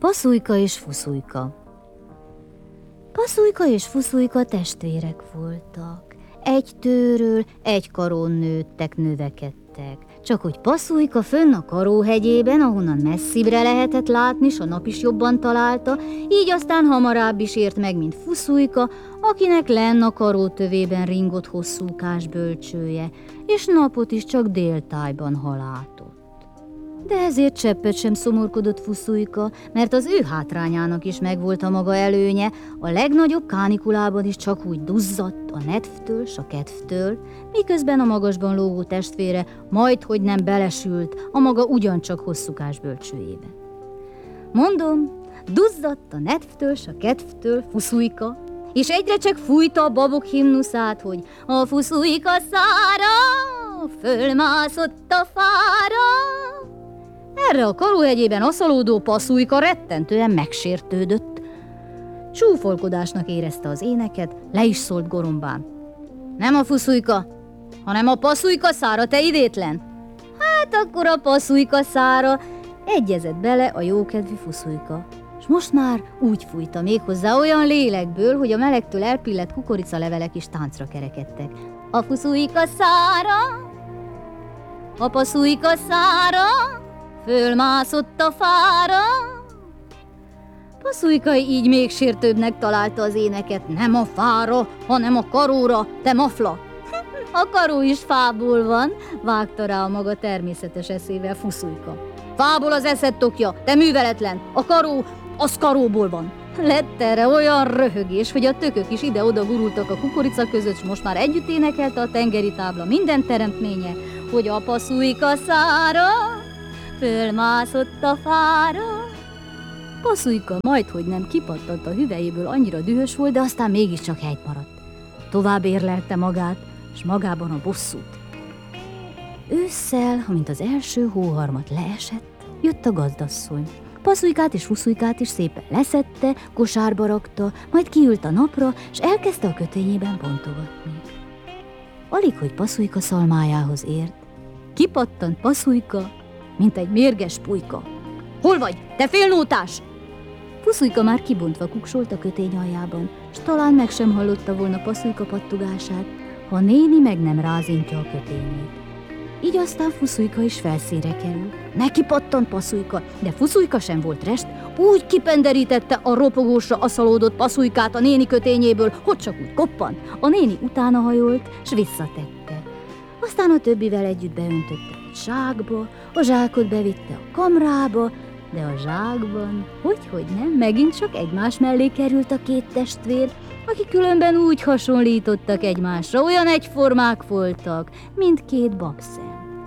Paszujka és Fuszujka. Paszujka és Fuszujka testvérek voltak. Egy tőről, egy karón nőttek, növekedtek. Csak hogy Paszujka fönn a Karóhegyében, ahonnan messzibbre lehetett látni, s a nap is jobban találta, így aztán hamarabb is ért meg, mint Fuszujka, akinek lenn a Karótövében ringott hosszúkás bölcsője, és napot is csak déltájban halátott. De ezért cseppet sem szomorkodott Fuszujka, mert az ő hátrányának is megvolt a maga előnye, a legnagyobb kánikulában is csak úgy duzzadt a nedvtől s a kedvtől, miközben a magasban lógó testvére majdhogy nem belesült a maga ugyancsak hosszúkás bölcsőjébe. Mondom, duzzadt a nedvtől s a kedvtől Fuszujka, és egyre csak fújta a babok himnuszát, hogy a Fuszujka szára fölmászott a fára. Erre a Karóhegyében aszalódó Paszujka rettentően megsértődött. Csúfolkodásnak érezte az éneket, le is szólt gorombán. Nem a Fuszujka, hanem a Paszujka szára, te idétlen! Hát akkor a Paszujka szára, egyezett bele a jókedvű Fuszujka. És most már úgy fújta méghozzá olyan lélekből, hogy a melegtől elpillett kukoricalevelek is táncra kerekedtek. A Fuszujka szára, a Paszujka szára, fölmászott a fára. Paszujka így még sértőbbnek találta az éneket. Nem a fára, hanem a karóra, te mafla! A karó is fából van, vágta rá a maga természetes eszével Fuszujka. Fából az eszed tokja, te műveletlen! A karó, az karóból van! Lett erre olyan röhögés, hogy a tökök is ide-oda gurultak a kukorica között, s most már együtt énekelte a tengeri tábla minden teremtménye, hogy a Paszujka szára fölmászott a fára. Paszujka majdhogy nem kipattant a hüvelyéből, annyira dühös volt, de aztán mégiscsak helyt maradt. Tovább érlelte magát, s magában a bosszút. Ősszel, amint az első hóharmat leesett, jött a gazdasszony. Paszujkát és Fuszujkát is szépen leszedte, kosárba rakta, majd kiült a napra, s elkezdte a kötényében bontogatni. Alig, hogy Paszujka szalmájához ért, kipattant Paszujka, mint egy mérges pulyka. Hol vagy, te félnótás? Fuszujka már kibontva kuksolt a kötény aljában, s talán meg sem hallotta volna Paszujka pattogását, ha néni meg nem rázintja a kötényét. Így aztán Fuszujka is felszínre került. Neki pattant Paszujka, de Fuszujka sem volt rest, úgy kipenderítette a ropogósra aszalódott Paszujkát a néni kötényéből, hogy csak úgy koppant. A néni utána hajolt, s visszatette. Aztán a többivel együtt beöntötte egy zsákba, a zsákot bevitte a kamrába, de a zsákban, hogy nem, megint csak egymás mellé került a két testvér, akik különben úgy hasonlítottak egymásra, olyan egyformák voltak, mint két babszem.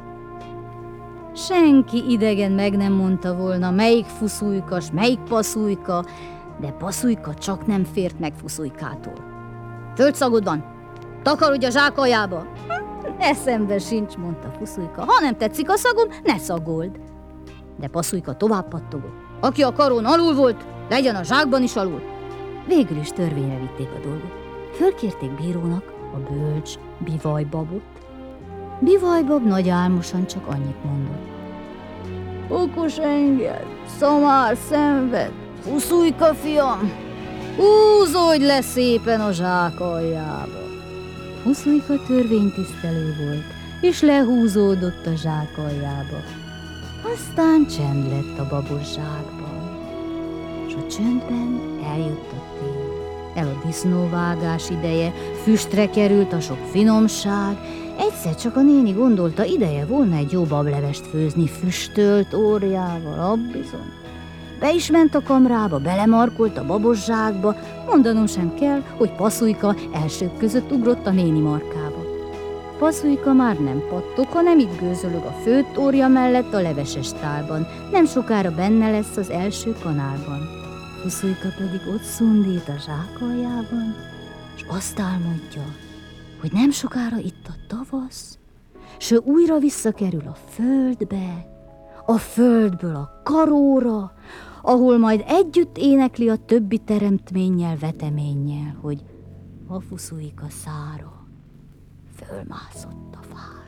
Senki idegen meg nem mondta volna, melyik Fuszujka, s melyik Paszujka, de Paszujka csak nem fért meg Fuszujkától. Földszagod van, takarodj a zsák aljába! Eszembe sincs, mondta Fuszujka, ha nem tetszik a szagom, ne szagold. De Paszujka tovább pattogott. Aki a karón alul volt, legyen a zsákban is alul. Végül is törvényre vitték a dolgot. Fölkérték bírónak a bölcs Bivajbabot. Bivajbab nagy álmosan csak annyit mondott. Okos enged, szamár szenved, Fuszujka fiam, húzódj le szépen a zsák aljába. Fuszujka törvénytisztelő volt, és lehúzódott a zsák aljába. Aztán csend lett a babos zsákban, és a csöndben eljött a tél. El a disznóvágás ideje, füstre került a sok finomság. Egyszer csak a néni gondolta, ideje volna egy jó bablevest főzni füstölt óriával, abbizony. Be is ment a kamrába, belemarkolt a babos zsákba, mondanom sem kell, hogy Paszujka elsők között ugrott a néni markába. Paszujka már nem pattog, hanem itt gőzölög a főtt órja mellett a leveses tálban. Nem sokára benne lesz az első kanálban. Fuszujka pedig ott szundít a zsák aljában, és azt álmodja, hogy nem sokára itt a tavasz, s ő újra visszakerül a földbe, a földből a karóra, ahol majd együtt énekli a többi teremtménnyel, veteménnyel, hogy a Fuszujka szára fölmászott a fára.